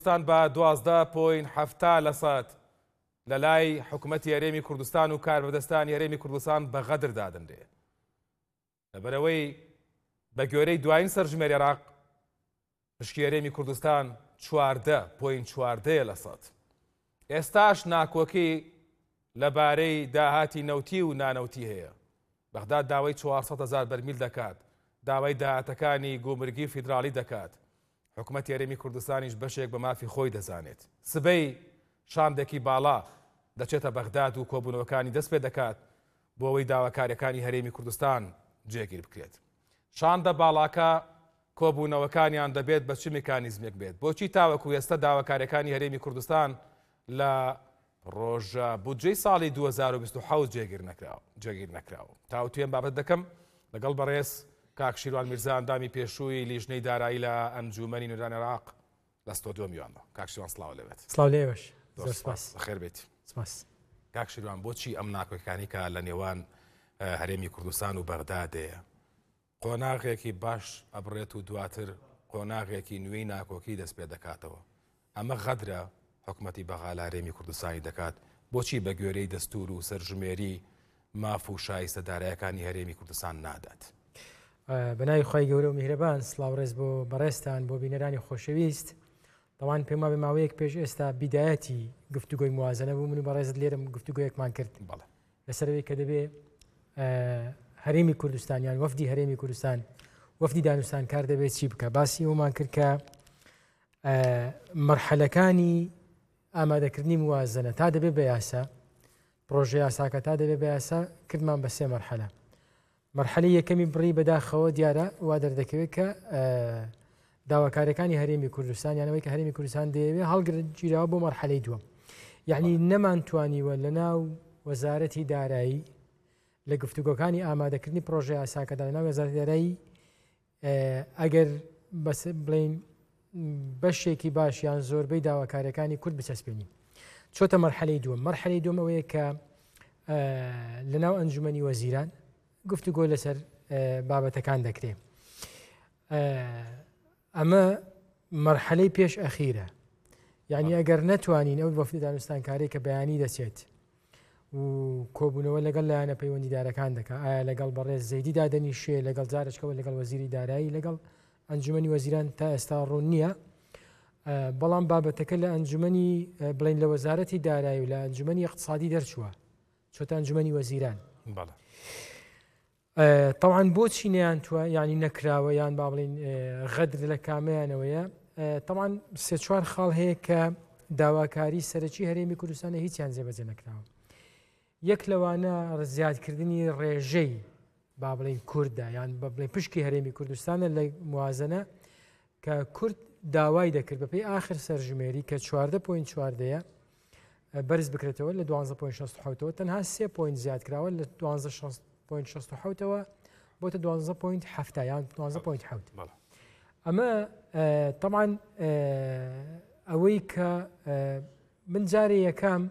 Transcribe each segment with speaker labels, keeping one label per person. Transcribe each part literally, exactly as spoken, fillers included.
Speaker 1: کوردستان بە دوازدە پۆین هەفتا لە سەد لە لای حکوومەتی هەرێمی کوردستان و کاربەدەستانی هەرێمی کوردستان بە غەدر دادەنرێ لەبەرەوەی بە گوێرەی دوایین سەرژمێری عێراق پشکی هەرێمی کوردستان چواردە پۆین چواردەیە لە سەد. ئێستاش ناکۆکی لەبارەی داهاتی نەوتی و نانەوتی هەیە. بەغداد داوای چوارسەد هەزار بەرمیل دەکات، داوای داهاتەکانی گومرگی فیدراڵی دەکات. حکوومەتی هەرێمی کوردستانیش بەشێک بە مافی خۆی دەزانێت. سبەی شاندێکی باڵا دەچێتە بەغداد و کۆبوونەوەکانی دەست پێ دەکات بۆ ئەوەی داواکاریەکانی هەرێمی کوردستان جێگیر بکرێت. شاندە باڵاکە کۆبوونەوەکانیان دەبێت بە چ میکانیزمێک بێت؟ بۆچی تاوەکو ئێستا داواکاریەکانی هەرێمی کوردستان لە ڕۆژە بودجەی ساڵی دوو هەزار و بیست و حەوت جێگیر نەکراوە جێگیر نەکراوە. تاوتوێن بابەت دەکەم لەگەڵ بەڕێز کاک شیروان میرزا ئەندامی پێشووی لیژنەی دارایی لە ئەنجومەنی نوێرانی عێراق لە ستۆدیۆ میوانەوە. کاک شیروان سڵاو لێبێت.
Speaker 2: سڵاو لێوەش. زۆر سپاس.
Speaker 1: بەخێر بێت.
Speaker 2: سپاس.
Speaker 1: کاک شیروان بۆچی ئەم ناکۆکیەکانی کە لە نێوان هەرێمی کوردستان و بەغدادەیە قۆناغێکی باش ئەبڕێت و دواتر قۆناغێکی نوێی ناکۆکی دەست پێ دەکاتەوە؟ ئەمە غەدرە حکوومەتی بەغا لە هەرێمی کوردستانی دەکات. بۆچی بە گوێرەی دەستور و سەرژمێری ماف و شایستە دارایەکانی هەرێمی کوردستان نادات؟
Speaker 2: بەناوی خۆی گەورە و میهرەبان، سڵاو ڕێز بۆ بەڕێستان بۆ بینەرانی خۆشەویست. دەوان پێم وابێ ماوەیەک پێش ئێستا بیدایەتی گفتوگۆی موازنە بوو، من و بەڕێزت لێرەم گفتوگۆیەکمان کرد لەسەرەوەی کە دەبێ هەرێمی کوردستانیان وەفدی هەرێمی کوردستان وەفدی دانوستان کار دەبێت چی بکە. باسی ئەومان کرد کە مەرحەلەکانی ئامادەکردنی موازنە تا دەبێت بە یاسا، پرۆژە یاساکە تا دەبێت بە یاسا کردمان بە سێ مەرحەلە. مەرحەلەی یەکەمی بڕی بەداخەوە دیارە وا دەردەکەوێت کە داواکاریەکانی هەرێمی کوردستانیانەوەی کە هەرێمی کوردستان دەیەوێت هەڵگرت گیراوە بۆ مەرحەلەی دووەم. یعنی نەمانتوانیوە لە ناو وەزارەتی دارایی لە گفتوگۆکانی ئامادەکردنی پرۆژە یاساکەدا لە ناو وەزارەتی دارایی ئەگەر بڵین بەشێکی باشیان زۆربەی داواکاریەکانی کورد بچەسپێنین. چۆتە مەرحەلەی دووەم. مەرحەلەی دووەم ئەوەیە کە لە ناو ئەنجومەنی وەزیران گفتوگۆ لەسەر بابەتەکان دەکرێت. ئەمە مەرحەلەی پێش ئەخیرە. یعنی ئەگەر نەتوانین ئەو وەفدی دانوستانکاری کە بەیانی دەچێت و کۆبوونەوە لەگەڵ لایەنە پەیوەندیدارەکان دەکات، ئایا لەگەڵ بەڕێز زەیدی دادەنیشێ، لەگەڵ جارێکەوە لەگەڵ وەزیری دارایی، لەگەڵ ئەنجومەنی وەزیران تا ئێستا ڕوون نییە. بەڵام بابەتەکە لە ئەنجومەنی بڵین لە وەزارەتی دارایی و لە ئەنجومەنی اقتصادی دەرچووە، چۆتە ئەنجومەنی وەزیران. طبعاً بۆچی نەیانتووە یعنی نەکراوە یان با بڵین غەدر لە کامەیانەوەیە؟ طبعاً سێ چوار خاڵ هەیە کە داواکاری سەرەکی هەرێمی کوردستانە هیچیان جێبەجێ نەکراوە. یەک لەوانە زیادکردنی ڕێژەی با بڵین کووردە یان بە بڵین پشکی هەرێمی کوردستانە لە موازنە کە کورد داوای دەکرد بەپێی ئاخر سەرژمێری کە چواردە پۆین چواردەیە بەرز بکرێتەوە لە دوانزە پۆین شەست و حەوتەوە تەنها سێ پۆین زیاد کراوە لە دوانزە پۆین شەست و حەوتەوە بۆتە دوانزە پۆین هەفتە یان دوانزە پۆین حەوت. ئەمە طبعاً ئەوەی کە من جارێ یەکەم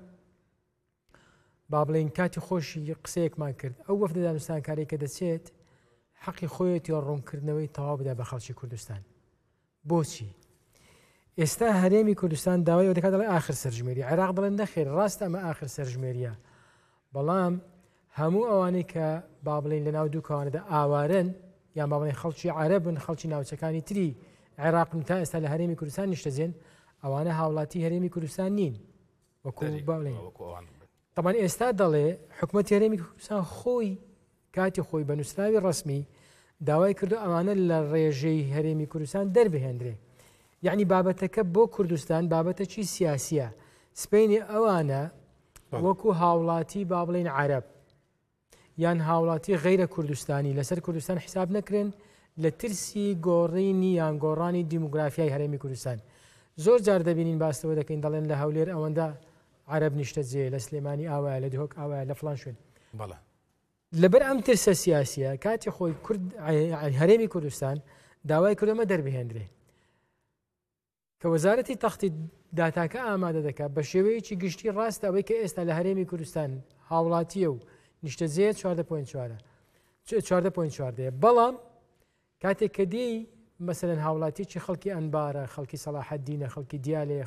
Speaker 2: با بڵین کاتی خۆشی قسەیەکمان کرد، ئەو وەفدە دانوستانکاری کە دەچێت حەقی خۆیەتی ڕوونکردنەوەی تەواو بدە بە خەڵکی کوردستان. بۆچی؟ ئێستا هەرێمی کوردستان داوای دەکات دەڵێ ئاخر سەرژمێری، عێراق دەڵێن نەخێر ڕاستە ئەمە ئاخر سەرژمێریە، بەڵام هەموو ئەوانەی کە با بڵین لە ناو دوو کەوانەدا ئاوارن یان با بڵین خەڵکی عەرەبن، خەڵکی ناوچەکانی تری عێراقن تا ئێستا لە هەرێمی کوردستان نیشتەجێن، ئەوانە هاوڵاتی هەرێمی کوردستان نین. وەکو باڵێن طبعاً ئێستا دەڵێ حکوومەتی هەرێمی کوردستان خۆی کاتی خۆی بە نووسراوی ڕسمی داوای کردو ئەوانە لە ڕێژەی هەرێمی کوردستان دەربهێنرێ. یعنی بابەتەکە بۆ کوردستان بابەتەکی سیاسیە، سبەینی ئەوانە وەکو هاوڵاتی با بڵین عەرەب یان هاوڵاتی غەیرە کوردستانی لەسەر کوردستان حساب نەکرێن لە ترسی گۆڕینی یان گۆڕانی دیموگرافیای هەرێمی کوردستان. زۆر جار دەبینین باستەوە دەکەین دەڵێن لە هەولێر ئەوەندە عەرەب نیشتەجێ، لە سلێمانی ئاوایە، لە دهۆک ئاوایە، لە فڵان شوێن. لەبەر ئەم ترسە سیاسیە کاتی خۆی هەرێمی کوردستان داوای کردەمە دەربهێنرێ کە وەزارەتی تەختی داتاکە ئامادە دەکات بە شێوەیەکی گشتی ڕاستە ئەوەی کە ئێستا لە هەرێمی کوردستان هاوڵاتیە و نیشتەجێ چواردە پۆین چوارە چواردە پۆین چواردەیە، بەڵام کاتێک کە دێی مەسەلەن هاوڵاتیی خەڵکی ئەنبارە، خەڵکی سەلاحەددینە، خەڵکی دیالێ،